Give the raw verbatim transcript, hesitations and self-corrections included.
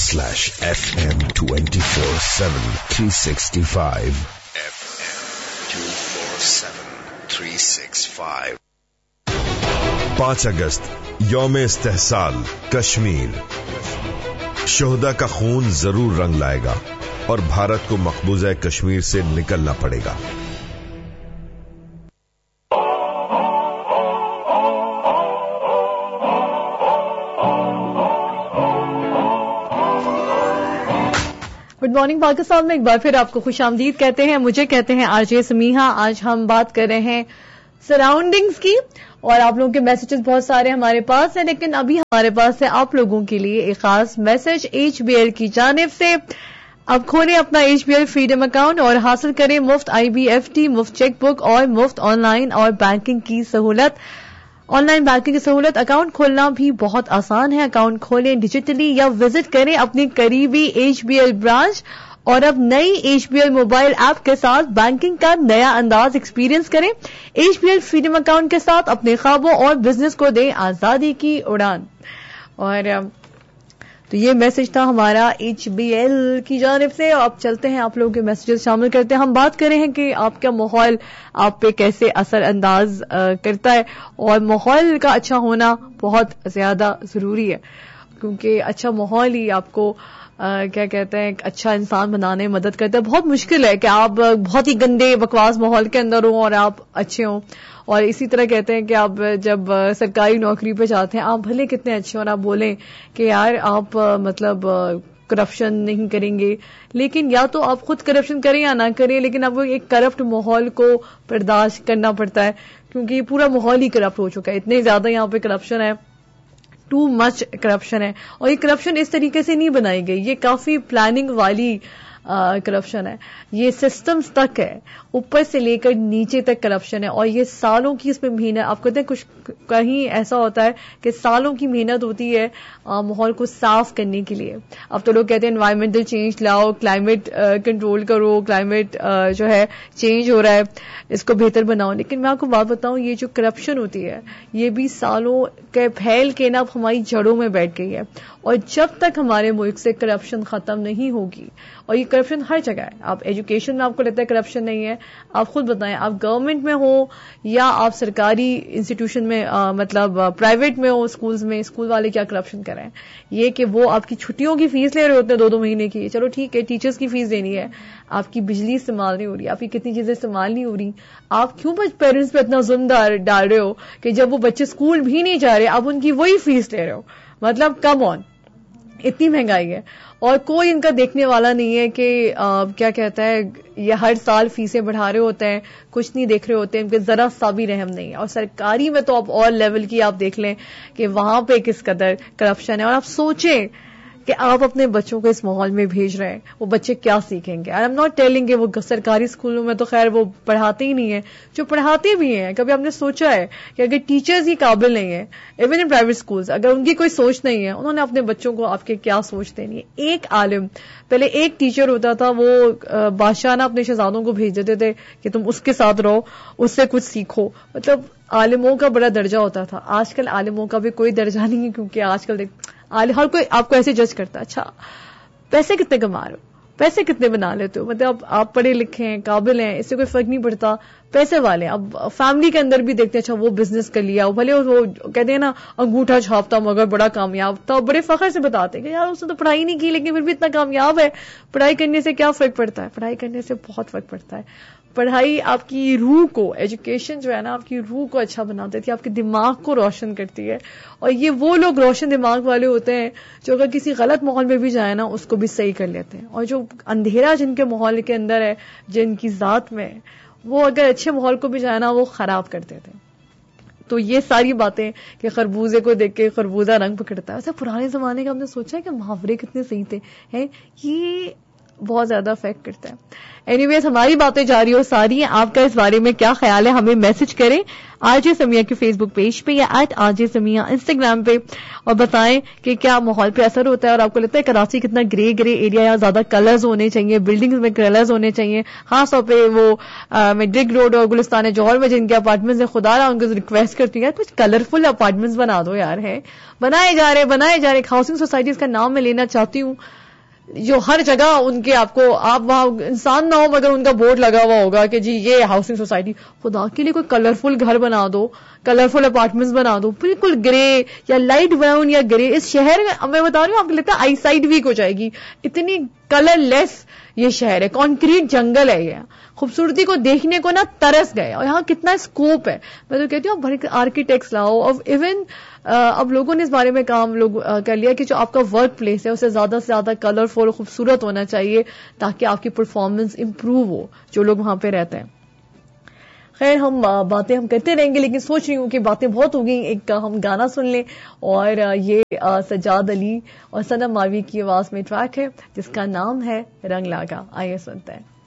slash F M twenty-four seven three sixty-five. F M two forty-seven three sixty-five. पाँच अगस्त यौम इस्तेहसाल कश्मीर. शोहदा का खून जरूर रंग लाएगा और भारत को मकबूजा कश्मीर से निकलना पड़ेगा. गुड मॉर्निंग पाकिस्तान में एक बार फिर आपको खुश आमदीद कहते हैं. मुझे कहते हैं आरजे समीहा. आज हम बात कर रहे हैं सराउंडिंग्स की और आप लोगों के मैसेजेस बहुत सारे हमारे पास हैं, लेकिन अभी हमारे पास है आप लोगों के लिए एक खास मैसेज एच बी एल की जानिब से. अब खोलें अपना H B L freedom account और हासिल करें मुफ्त आई बी एफ टी, मुफ्त चेक बुक और मुफ्त ऑनलाइन और बैंकिंग की सहूलत. ऑनलाइन बैंकिंग की सहूलत. अकाउंट खोलना भी बहुत आसान है. अकाउंट खोलें डिजिटली या विजिट करें अपनी करीबी एच बी एल ब्रांच और अब नई H B L mobile app के साथ बैंकिंग का नया अंदाज एक्सपीरियंस करें. H B L freedom account के साथ अपने ख्वाबों और बिजनेस को दें आजादी की उड़ान. और तो ये मैसेज था हमारा एच बी एल की जानिब से. अब चलते हैं आप लोगों के मैसेजेस शामिल करते हैं. हम बात कर रहे हैं कि आपका माहौल आप पे कैसे असर अंदाज करता है और माहौल का अच्छा होना बहुत ज्यादा जरूरी है, क्योंकि अच्छा माहौल ही आपको Uh, क्या कहते हैं एक अच्छा इंसान बनाने में मदद करता है. बहुत मुश्किल है कि आप बहुत ही गंदे बकवास माहौल के अंदर हो और आप अच्छे हों. और इसी तरह कहते हैं कि आप जब सरकारी नौकरी पे जाते हैं आप भले कितने अच्छे हो और आप बोलें कि यार आप मतलब करप्शन नहीं करेंगे, लेकिन या तो आप खुद करप्शन करें या ना करें, लेकिन आपको एक करप्ट माहौल को बर्दाश्त करना पड़ता है, क्योंकि पूरा माहौल ही करप्ट हो चुका है. इतने ज्यादा यहाँ पे करप्शन है, टू मच करप्शन है. और ये करप्शन इस तरीके से नहीं बनाई गई, ये काफी प्लानिंग वाली करप्शन है. ये सिस्टम्स तक है, ऊपर से लेकर नीचे तक करप्शन है. और ये सालों की इसमें मेहनत, आप कहते हैं कुछ कहीं ऐसा होता है कि सालों की मेहनत होती है माहौल को साफ करने के लिए. अब तो लोग कहते हैं एनवायरमेंटल चेंज लाओ, क्लाइमेट कंट्रोल करो, क्लाइमेट जो है चेंज हो रहा है, इसको बेहतर बनाओ. लेकिन मैं आपको बात बताऊं, ये जो करप्शन होती है ये भी सालों के फैल के ना हमारी जड़ों में बैठ गई है. और जब तक हमारे मुल्क से करप्शन खत्म नहीं होगी, और ये करप्शन हर जगह है, आप एजुकेशन में आपको लगता है करप्शन नहीं है, आप खुद बताएं, आप गवर्नमेंट में हो या आप सरकारी इंस्टीट्यूशन में आ, मतलब प्राइवेट में हो, स्कूल्स में, स्कूल वाले क्या करप्शन कर रहे हैं. ये कि वो आपकी छुट्टियों की फीस ले रहे होते हैं दो दो महीने की, चलो ठीक है टीचर्स की फीस देनी है, आपकी बिजली इस्तेमाल नहीं हो रही, आपकी कितनी चीजें इस्तेमाल नहीं हो रही. आप क्यों पेरेंट्स पे इतना जुल्म डाल रहे हो कि जब वो बच्चे स्कूल भी नहीं जा रहे आप उनकी वही फीस ले रहे हो. मतलब कम ऑन, इतनी महंगाई है और कोई इनका देखने वाला नहीं है कि आ, क्या कहता है ये हर साल फीसें बढ़ा रहे होते हैं, कुछ नहीं देख रहे होते हैं, इनके जरा सा भी रहम नहीं है. और सरकारी में तो आप और लेवल की आप देख लें कि वहां पे किस कदर करप्शन है. और आप सोचें कि आप अपने बच्चों को इस माहौल में भेज रहे हैं, वो बच्चे क्या सीखेंगे. आई एम नॉट टेलिंग वो सरकारी स्कूलों में तो खैर वो पढ़ाते ही नहीं है, जो पढ़ाते भी हैं कभी आपने सोचा है कि अगर टीचर्स ही काबिल नहीं है, इवन इन प्राइवेट स्कूल्स, अगर उनकी कोई सोच नहीं है, उन्होंने अपने बच्चों को आपके क्या सोच देनी है. एक आलिम, पहले एक टीचर होता था, वो बादशाह ना अपने शहजादों को भेज देते थे कि तुम उसके साथ रहो, उससे कुछ सीखो. मतलब आलिमों का बड़ा दर्जा होता था. आजकल आलिमों का भी कोई दर्जा नहीं है, क्योंकि आजकल देख हर कोई आपको ऐसे जज करता है, अच्छा पैसे कितने कमा रहे हो, पैसे कितने बना लेते हो, मतलब आप पढ़े लिखे हैं, काबिल हैं, इससे कोई फर्क नहीं पड़ता, पैसे वाले. अब फैमिली के अंदर भी देखते हैं, अच्छा वो बिजनेस कर लिया, भले वो कहते हैं ना अंगूठा छापता मगर बड़ा कामयाब था, बड़े फखर से बताते हैं कि यार उसने तो पढ़ाई नहीं की लेकिन फिर भी इतना कामयाब है. पढ़ाई करने से क्या फर्क पड़ता है, पढ़ाई करने से बहुत फर्क पड़ता है. पढ़ाई आपकी रूह को, एजुकेशन जो है ना आपकी रूह को अच्छा बना देती है, आपके दिमाग को रोशन करती है. और ये वो लोग रोशन दिमाग वाले होते हैं जो अगर किसी गलत माहौल में भी जाए ना उसको भी सही कर लेते हैं. और जो अंधेरा जिनके माहौल के अंदर है, जिनकी जात में, वो अगर अच्छे माहौल को भी जाए ना वो खराब कर देते हैं. तो ये सारी बातें कि खरबूजे को देख के खरबूजा रंग पकड़ता है, ऐसा पुराने जमाने का हमने सोचा है कि मुहावरे कितने सही थे हैं, ये बहुत ज्यादा इफेक्ट करता है. एनीवेज हमारी बातें जारी हो सारी हैं. आपका इस बारे में क्या ख्याल है हमें मैसेज करें आरजे समिया के फेसबुक पेज पे या एट आरजे समिया इंस्टाग्राम पे, और बताएं कि क्या माहौल पे असर होता है. और आपको लगता है कराची कितना ग्रे ग्रे एरिया, यहाँ ज्यादा कलर्स होने चाहिए, बिल्डिंग्स में कलर्स होने चाहिए, खास तौर पे वो मेड्रिक रोड और गुलिस्तान जौहर में जिनके अपार्टमेंट्स है, खुदा उनको रिक्वेस्ट करती है कुछ कलरफुल अपार्टमेंट्स बना दो यार. है बनाए जा रहे बनाए जा रहे हाउसिंग सोसाइटीज का नाम मैं लेना चाहती हूँ, جو ہر جگہ ان کے آپ کو آپ وہاں انسان نہ ہو مگر ان کا بورڈ لگا ہوا ہوگا کہ جی یہ ہاؤسنگ سوسائٹی. خدا کے لیے کوئی کلرفل گھر بنا دو, کلرفل اپارٹمنٹس بنا دو, بالکل گرے یا لائٹ براؤن یا گرے. اس شہر میں میں بتا رہی ہوں آپ کو لگتا ہے آئی سائٹ ویک ہو جائے گی, اتنی کلر لیس یہ شہر ہے. کانکریٹ جنگل ہے یہ, خوبصورتی کو دیکھنے کو نا ترس گئے. اور یہاں کتنا اسکوپ ہے. میں تو کہتی ہوں آپ آرکیٹیکٹس لاؤ. اور ایون اب لوگوں نے اس بارے میں کام لوگ کر لیا کہ جو آپ کا ورک پلیس ہے اسے زیادہ سے زیادہ کلرفل اور خوبصورت ہونا چاہیے تاکہ آپ کی پرفارمنس امپروو ہو جو لوگ وہاں پہ رہتے ہیں. خیر ہم باتیں ہم کرتے رہیں گے, لیکن سوچ رہی ہوں کہ باتیں بہت ہو گئیں, ایک ہم گانا سن لیں. اور یہ سجاد علی اور صنم ماوی کی آواز میں ٹریک ہے جس کا نام ہے رنگ لاگا. آئیے سنتے ہیں.